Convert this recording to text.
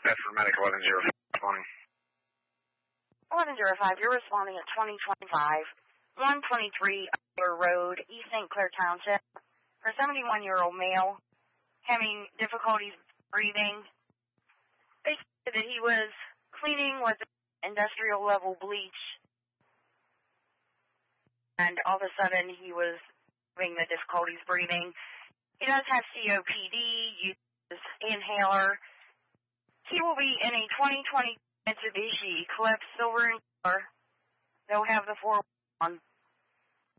That's for medic 1105. 1105, you're responding at 2025, 123 Road, East St. Clair Township, for a 71-year-old male having difficulties breathing. They said that he was cleaning with industrial level bleach, and all of a sudden he was having the difficulties breathing. He does have COPD, uses inhaler. He will be in a 2020 Mitsubishi Eclipse silver in color. They'll have the 4 on